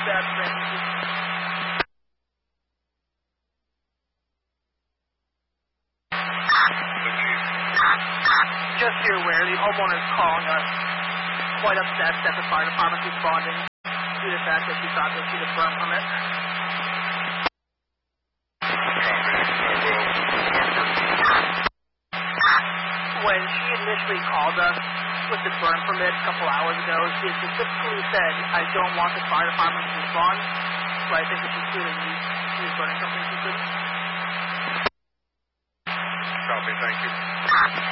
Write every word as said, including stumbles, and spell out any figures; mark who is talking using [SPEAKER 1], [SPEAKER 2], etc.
[SPEAKER 1] that, Francis. Just so you're aware, the homeowner is calling us quite upset that the fire department's responding due to the fact that she thought they'd see the burn permit. When she initially called us with the burn permit a couple hours ago, she specifically said, I don't want the fire department to respond, so I think that she's clearly used to the burning company system.
[SPEAKER 2] Copy, thank you.